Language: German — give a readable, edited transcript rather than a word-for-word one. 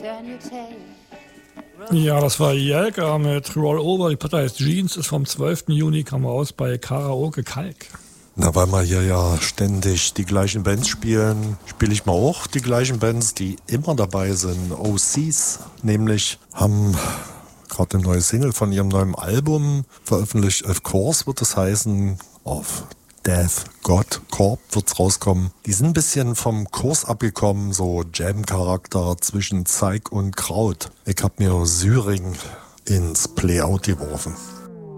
Ja, das war Jelka mit Roll Over. Die Platte heißt Jeans, ist vom 12. Juni, kam raus bei Karaoke Kalk. Na, weil wir hier ja ständig die gleichen Bands spielen, spiele ich mal auch die gleichen Bands, die immer dabei sind. OCs, nämlich haben gerade eine neue Single von ihrem neuen Album veröffentlicht. Of Course wird es heißen, auf Death God Corp wird's rauskommen. Die sind ein bisschen vom Kurs abgekommen, so Jam-Charakter zwischen Zeig und Kraut. Ich hab mir Syring ins Playout geworfen.